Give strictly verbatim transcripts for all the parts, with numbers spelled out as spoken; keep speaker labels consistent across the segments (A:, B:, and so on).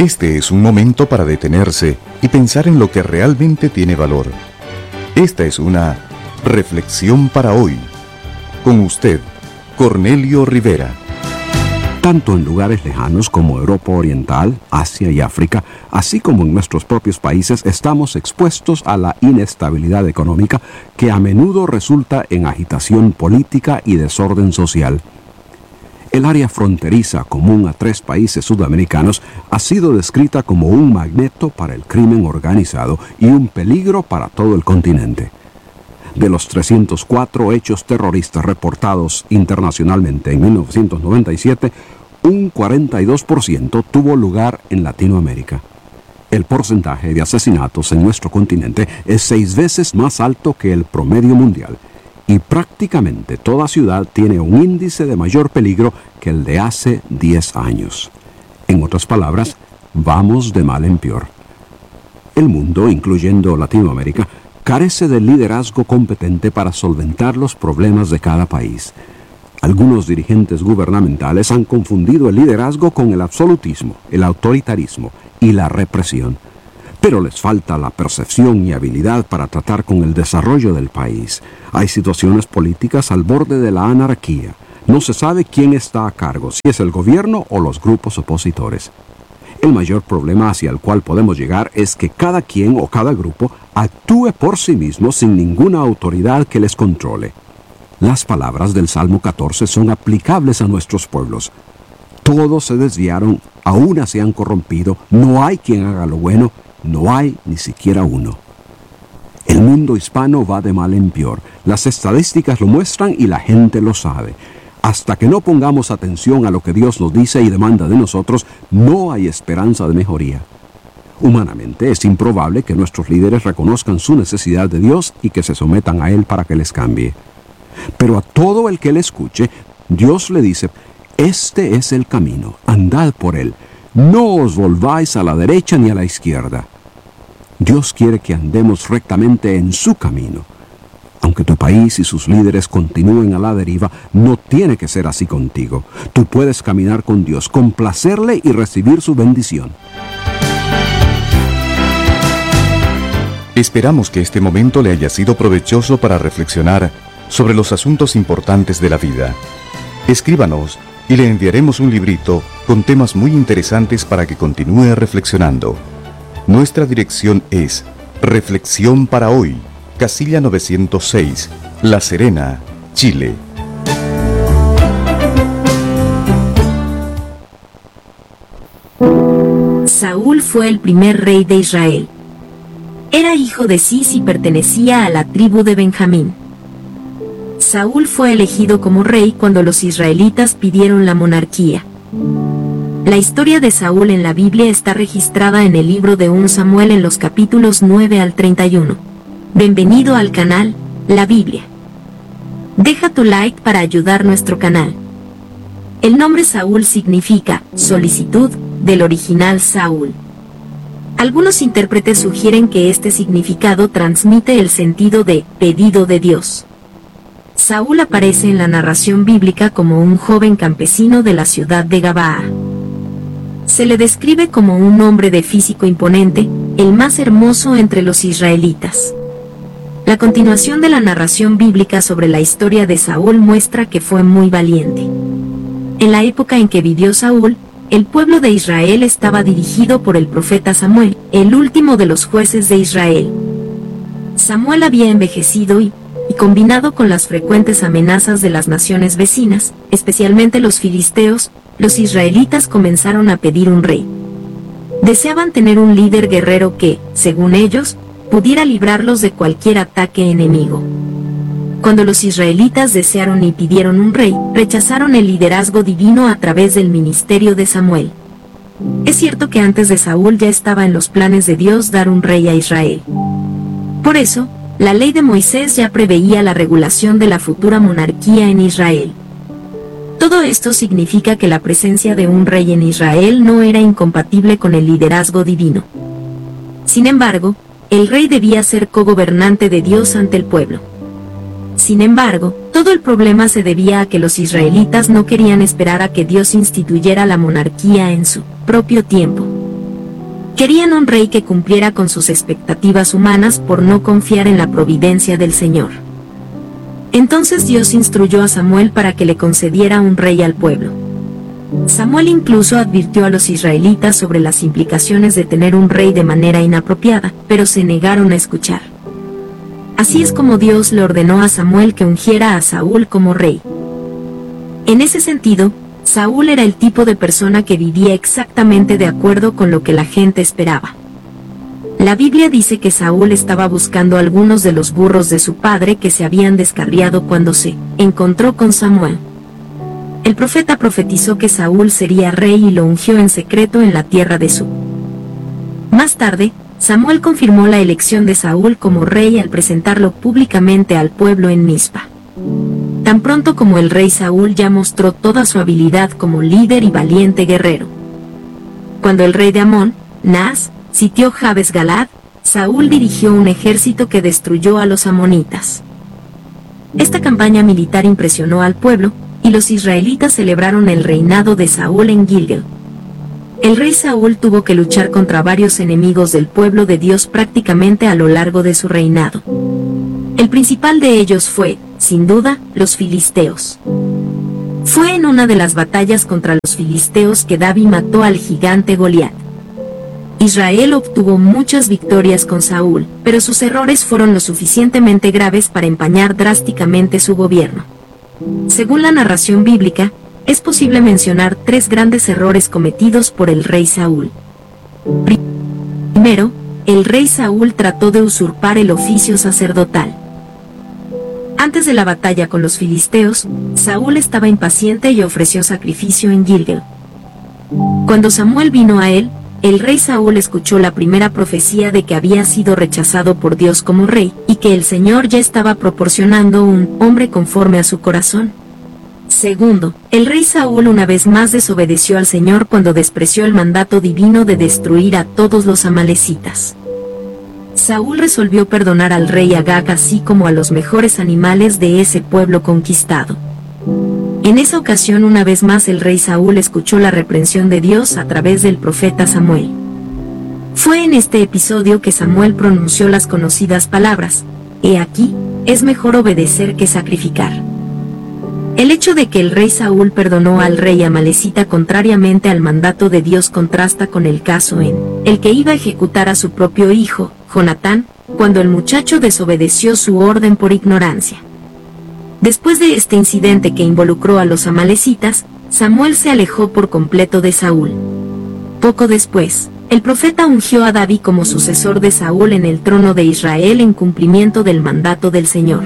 A: Este es un momento para detenerse y pensar en lo que realmente tiene valor. Esta es una reflexión para hoy. Con usted, Cornelio Rivera.
B: Tanto en lugares lejanos como Europa Oriental, Asia y África, así como en nuestros propios países, estamos expuestos a la inestabilidad económica que a menudo resulta en agitación política y desorden social. El área fronteriza común a tres países sudamericanos ha sido descrita como un magneto para el crimen organizado y un peligro para todo el continente. De los trescientos cuatro hechos terroristas reportados internacionalmente en mil novecientos noventa y siete, un cuarenta y dos por ciento tuvo lugar en Latinoamérica. El porcentaje de asesinatos en nuestro continente es seis veces más alto que el promedio mundial, y prácticamente toda ciudad tiene un índice de mayor peligro que el de hace diez años. En otras palabras, vamos de mal en peor. El mundo, incluyendo Latinoamérica, carece de liderazgo competente para solventar los problemas de cada país. Algunos dirigentes gubernamentales han confundido el liderazgo con el absolutismo, el autoritarismo y la represión. Pero les falta la percepción y habilidad para tratar con el desarrollo del país. Hay situaciones políticas al borde de la anarquía. No se sabe quién está a cargo, si es el gobierno o los grupos opositores. El mayor problema hacia el cual podemos llegar es que cada quien o cada grupo actúe por sí mismo sin ninguna autoridad que les controle. Las palabras del Salmo catorce son aplicables a nuestros pueblos. Todos se desviaron, a una se han corrompido, no hay quien haga lo bueno, no hay ni siquiera uno. El mundo hispano va de mal en peor. Las estadísticas lo muestran y la gente lo sabe. Hasta que no pongamos atención a lo que Dios nos dice y demanda de nosotros, no hay esperanza de mejoría. Humanamente es improbable que nuestros líderes reconozcan su necesidad de Dios y que se sometan a Él para que les cambie. Pero a todo el que le escuche, Dios le dice: este es el camino, andad por él, no os volváis a la derecha ni a la izquierda. Dios quiere que andemos rectamente en su camino. Aunque tu país y sus líderes continúen a la deriva, no tiene que ser así contigo. Tú puedes caminar con Dios, complacerle y recibir su bendición.
A: Esperamos que este momento le haya sido provechoso para reflexionar sobre los asuntos importantes de la vida. Escríbanos y le enviaremos un librito con temas muy interesantes para que continúe reflexionando. Nuestra dirección es Reflexión para Hoy, Casilla novecientos seis, La Serena, Chile.
C: Saúl fue el primer rey de Israel. Era hijo de Cis y pertenecía a la tribu de Benjamín. Saúl fue elegido como rey cuando los israelitas pidieron la monarquía. La historia de Saúl en la Biblia está registrada en el libro de Primera Samuel en los capítulos nueve al treinta y uno. Bienvenido al canal, La Biblia. Deja tu like para ayudar nuestro canal. El nombre Saúl significa solicitud, del original Saúl. Algunos intérpretes sugieren que este significado transmite el sentido de pedido de Dios. Saúl aparece en la narración bíblica como un joven campesino de la ciudad de Gabaa. Se le describe como un hombre de físico imponente, el más hermoso entre los israelitas. La continuación de la narración bíblica sobre la historia de Saúl muestra que fue muy valiente. En la época en que vivió Saúl, el pueblo de Israel estaba dirigido por el profeta Samuel, el último de los jueces de Israel. Samuel había envejecido y, y combinado con las frecuentes amenazas de las naciones vecinas, especialmente los filisteos, los israelitas comenzaron a pedir un rey. Deseaban tener un líder guerrero que, según ellos, pudiera librarlos de cualquier ataque enemigo. Cuando los israelitas desearon y pidieron un rey, rechazaron el liderazgo divino a través del ministerio de Samuel. Es cierto que antes de Saúl ya estaba en los planes de Dios dar un rey a Israel. Por eso, la ley de Moisés ya preveía la regulación de la futura monarquía en Israel. Todo esto significa que la presencia de un rey en Israel no era incompatible con el liderazgo divino. Sin embargo, el rey debía ser cogobernante de Dios ante el pueblo. Sin embargo, todo el problema se debía a que los israelitas no querían esperar a que Dios instituyera la monarquía en su propio tiempo. Querían un rey que cumpliera con sus expectativas humanas por no confiar en la providencia del Señor. Entonces Dios instruyó a Samuel para que le concediera un rey al pueblo. Samuel incluso advirtió a los israelitas sobre las implicaciones de tener un rey de manera inapropiada, pero se negaron a escuchar. Así es como Dios le ordenó a Samuel que ungiera a Saúl como rey. En ese sentido, Saúl era el tipo de persona que vivía exactamente de acuerdo con lo que la gente esperaba. La Biblia dice que Saúl estaba buscando algunos de los burros de su padre que se habían descarriado cuando se encontró con Samuel. El profeta profetizó que Saúl sería rey y lo ungió en secreto en la tierra de Su. Más tarde, Samuel confirmó la elección de Saúl como rey al presentarlo públicamente al pueblo en Mizpa. Tan pronto como el rey Saúl ya mostró toda su habilidad como líder y valiente guerrero. Cuando el rey de Amón, Naas, sitió Jabes Galad, Saúl dirigió un ejército que destruyó a los amonitas. Esta campaña militar impresionó al pueblo, y los israelitas celebraron el reinado de Saúl en Gilgal. El rey Saúl tuvo que luchar contra varios enemigos del pueblo de Dios prácticamente a lo largo de su reinado. El principal de ellos fue, sin duda, los filisteos. Fue en una de las batallas contra los filisteos que David mató al gigante Goliat. Israel obtuvo muchas victorias con Saúl, pero sus errores fueron lo suficientemente graves para empañar drásticamente su gobierno. Según la narración bíblica, es posible mencionar tres grandes errores cometidos por el rey Saúl. Primero, el rey Saúl trató de usurpar el oficio sacerdotal. Antes de la batalla con los filisteos, Saúl estaba impaciente y ofreció sacrificio en Gilgal. Cuando Samuel vino a él, el rey Saúl escuchó la primera profecía de que había sido rechazado por Dios como rey, y que el Señor ya estaba proporcionando un hombre conforme a su corazón. Segundo, el rey Saúl una vez más desobedeció al Señor cuando despreció el mandato divino de destruir a todos los amalecitas. Saúl resolvió perdonar al rey Agag así como a los mejores animales de ese pueblo conquistado. En esa ocasión una vez más el rey Saúl escuchó la reprensión de Dios a través del profeta Samuel. Fue en este episodio que Samuel pronunció las conocidas palabras: «He aquí, es mejor obedecer que sacrificar». El hecho de que el rey Saúl perdonó al rey amalecita contrariamente al mandato de Dios contrasta con el caso en el que iba a ejecutar a su propio hijo, Jonatán, cuando el muchacho desobedeció su orden por ignorancia. Después de este incidente que involucró a los amalecitas, Samuel se alejó por completo de Saúl. Poco después, el profeta ungió a David como sucesor de Saúl en el trono de Israel en cumplimiento del mandato del Señor.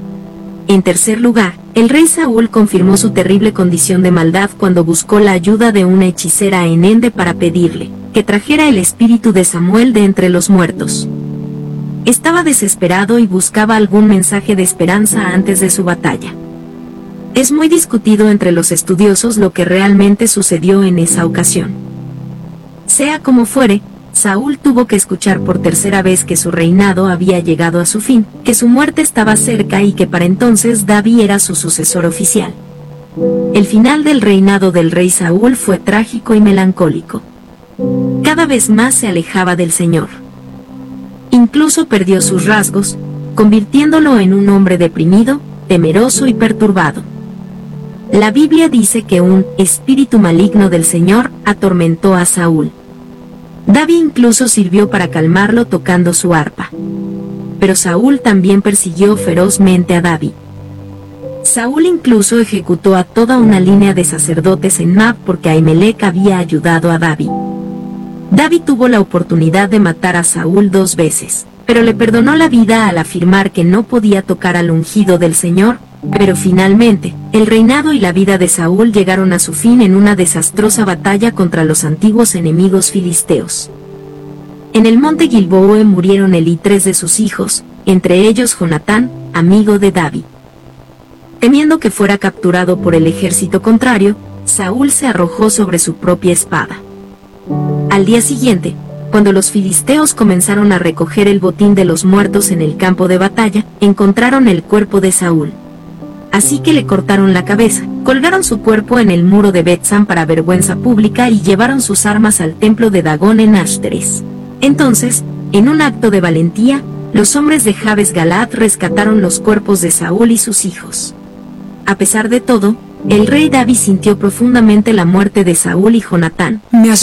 C: En tercer lugar, el rey Saúl confirmó su terrible condición de maldad cuando buscó la ayuda de una hechicera en Ende para pedirle que trajera el espíritu de Samuel de entre los muertos. Estaba desesperado y buscaba algún mensaje de esperanza antes de su batalla. Es muy discutido entre los estudiosos lo que realmente sucedió en esa ocasión. Sea como fuere, Saúl tuvo que escuchar por tercera vez que su reinado había llegado a su fin, que su muerte estaba cerca y que para entonces David era su sucesor oficial. El final del reinado del rey Saúl fue trágico y melancólico. Cada vez más se alejaba del Señor. Incluso perdió sus rasgos, convirtiéndolo en un hombre deprimido, temeroso y perturbado. La Biblia dice que un espíritu maligno del Señor atormentó a Saúl. David incluso sirvió para calmarlo tocando su arpa. Pero Saúl también persiguió ferozmente a David. Saúl incluso ejecutó a toda una línea de sacerdotes en Nob porque Ahimelech había ayudado a David. David tuvo la oportunidad de matar a Saúl dos veces, pero le perdonó la vida al afirmar que no podía tocar al ungido del Señor, pero finalmente, el reinado y la vida de Saúl llegaron a su fin en una desastrosa batalla contra los antiguos enemigos filisteos. En el monte Gilboa murieron él y tres de sus hijos, entre ellos Jonatán, amigo de David. Temiendo que fuera capturado por el ejército contrario, Saúl se arrojó sobre su propia espada. Al día siguiente, cuando los filisteos comenzaron a recoger el botín de los muertos en el campo de batalla, encontraron el cuerpo de Saúl. Así que le cortaron la cabeza, colgaron su cuerpo en el muro de Bet-San para vergüenza pública y llevaron sus armas al templo de Dagón en Ashtoreth. Entonces, en un acto de valentía, los hombres de Jabes Galaad rescataron los cuerpos de Saúl y sus hijos. A pesar de todo, el rey David sintió profundamente la muerte de Saúl y Jonatán.